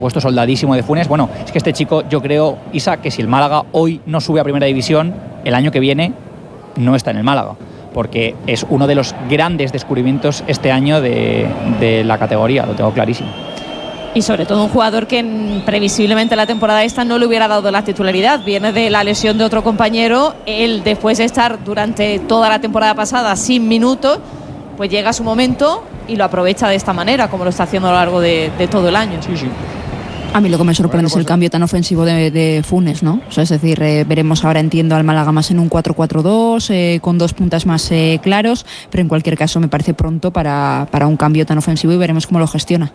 Puesto soldadísimo de Funes. Bueno, es que este chico, yo creo, Isa, que si el Málaga hoy no sube a Primera División, el año que viene no está en el Málaga, porque es uno de los grandes descubrimientos este año de la categoría, lo tengo clarísimo. Y sobre todo un jugador que previsiblemente la temporada esta no le hubiera dado la titularidad. Viene de la lesión de otro compañero. Él, después de estar durante toda la temporada pasada sin minutos, pues llega su momento y lo aprovecha de esta manera, como lo está haciendo a lo largo de todo el año. Sí, sí. A mí lo que me sorprende es el cambio tan ofensivo de Funes, ¿no? O sea, es decir, veremos ahora, entiendo, al Málaga más en un 4-4-2, con dos puntas más claros, pero en cualquier caso me parece pronto para un cambio tan ofensivo y veremos cómo lo gestiona.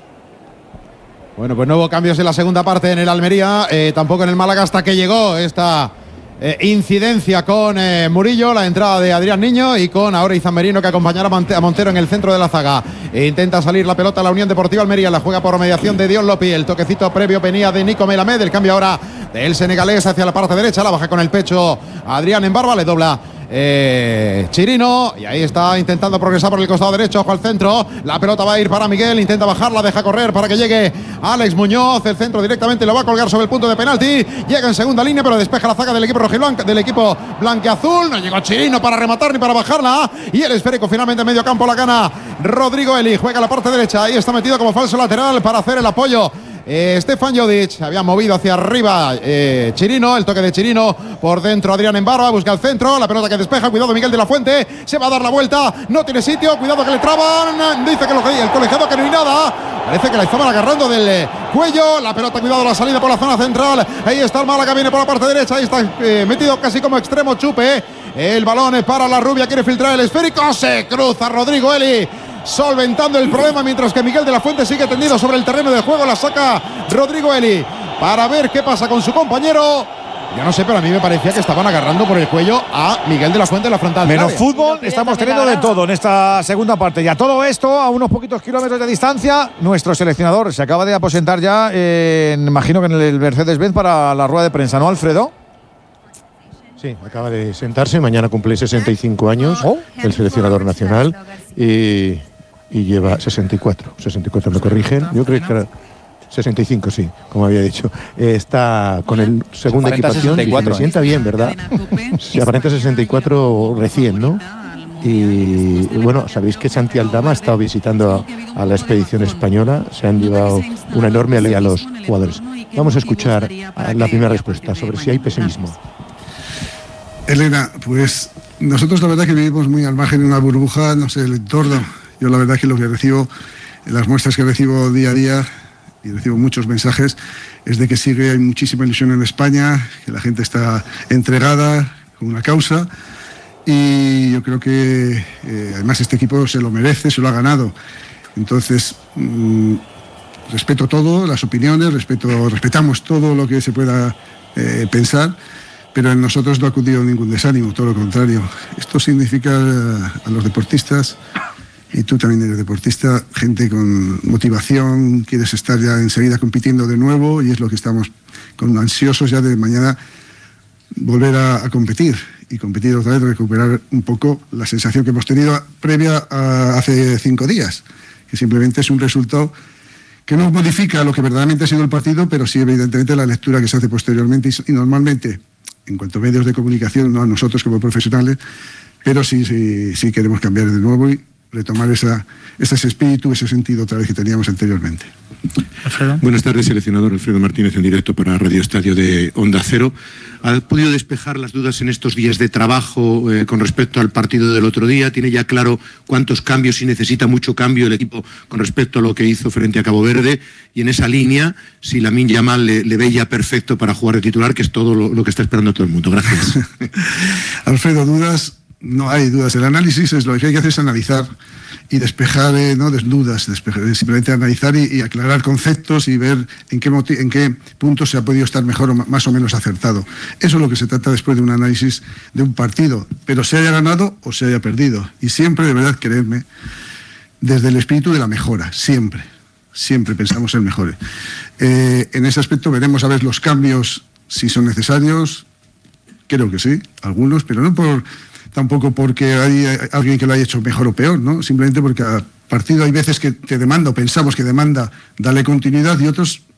Bueno, pues no hubo cambios en la segunda parte en el Almería, tampoco en el Málaga hasta que llegó esta incidencia con Murillo, la entrada de Adrián Niño y con ahora Izan Merino, que acompañará a Montero en el centro de la zaga. Intenta salir la pelota a la Unión Deportiva Almería, la juega por mediación de Dion Lopi, el toquecito previo venía de Nico Melamed, el cambio ahora del senegalés hacia la parte derecha, la baja con el pecho Adrián en barba, le dobla Chirino y ahí está intentando progresar por el costado derecho, ojo al centro, la pelota va a ir para Miguel, intenta bajarla, deja correr para que llegue Alex Muñoz, el centro directamente lo va a colgar sobre el punto de penalti, llega en segunda línea pero despeja la zaga del equipo rojiblanco, del equipo blanqueazul, no llegó Chirino para rematar ni para bajarla y el esférico finalmente en medio campo la gana Rodrigo Eli, juega la parte derecha, ahí está metido como falso lateral para hacer el apoyo Stefan Jodic, había movido hacia arriba Chirino, el toque de Chirino por dentro, Adrián en barba, busca el centro, la pelota que despeja, cuidado Miguel de la Fuente, se va a dar la vuelta, no tiene sitio, cuidado que le traban, dice que el colegiado que no hay nada, parece que la estaban agarrando del cuello, la pelota, cuidado la salida por la zona central, ahí está el Málaga, viene por la parte derecha, ahí está metido casi como extremo Chupe, el balón es para la rubia, quiere filtrar el esférico, se cruza Rodrigo Eli, solventando el problema, mientras que Miguel de la Fuente sigue tendido sobre el terreno de juego, la saca Rodrigo Eli para ver qué pasa con su compañero. Yo no sé, pero a mí me parecía que estaban agarrando por el cuello a Miguel de la Fuente en la frontal. Menos fútbol, estamos teniendo de todo en esta segunda parte. Y a todo esto, a unos poquitos kilómetros de distancia, nuestro seleccionador se acaba de aposentar ya, imagino que en el Mercedes-Benz para la rueda de prensa, ¿no, Alfredo? Sí, acaba de sentarse, mañana cumple 65 años el seleccionador nacional y lleva 64 me corrigen, yo creo que era 65, sí, como había dicho. Está con el segunda equipación 64, y se sienta bien, ¿verdad? Se aparenta 64 recién, ¿no? Y bueno, sabéis que Santi Aldama ha estado visitando a la expedición española, se han llevado una enorme alegría a los jugadores. Vamos a escuchar la primera respuesta sobre si hay pesimismo. Elena, pues nosotros la verdad que vivimos muy al margen de una burbuja, no sé, el entorno. Yo la verdad que lo que recibo, las muestras que recibo día a día, y recibo muchos mensajes, es de que hay muchísima ilusión en España, que la gente está entregada con una causa, y yo creo que además este equipo se lo merece, se lo ha ganado. Entonces, respeto todo, las opiniones, respetamos todo lo que se pueda pensar, pero en nosotros no ha acudido ningún desánimo, todo lo contrario. Esto significa a los deportistas, y tú también eres deportista, gente con motivación, quieres estar ya enseguida compitiendo de nuevo, y es lo que estamos ansiosos ya de mañana volver a competir, y competir otra vez, recuperar un poco la sensación que hemos tenido previa a hace 5 días, que simplemente es un resultado que no modifica lo que verdaderamente ha sido el partido, pero sí evidentemente la lectura que se hace posteriormente, y normalmente en cuanto a medios de comunicación, no a nosotros como profesionales, pero sí queremos cambiar de nuevo y retomar ese espíritu, ese sentido otra vez que teníamos anteriormente. Alfredo. Buenas tardes, seleccionador Alfredo Martínez en directo para Radio Estadio de Onda Cero. ¿Ha podido despejar las dudas en estos días de trabajo con respecto al partido del otro día? ¿Tiene ya claro cuántos cambios y necesita mucho cambio el equipo con respecto a lo que hizo frente a Cabo Verde? Y en esa línea, si Lamine Yamal le ve ya perfecto para jugar de titular, que es todo lo que está esperando todo el mundo. Gracias. Alfredo, dudas. No hay dudas. El análisis es lo que hay que hacer, es analizar y despejar, no dudas, simplemente analizar y aclarar conceptos y ver en qué puntos se ha podido estar mejor o más o menos acertado. Eso es lo que se trata después de un análisis de un partido, pero se haya ganado o se haya perdido. Y siempre, de verdad, creedme, desde el espíritu de la mejora, siempre pensamos en mejores. En ese aspecto veremos a ver los cambios, si son necesarios, creo que sí, algunos, pero no por tampoco porque hay alguien que lo haya hecho mejor o peor, ¿no? Simplemente porque a partido hay veces que te demanda, o pensamos que demanda, darle continuidad, y otros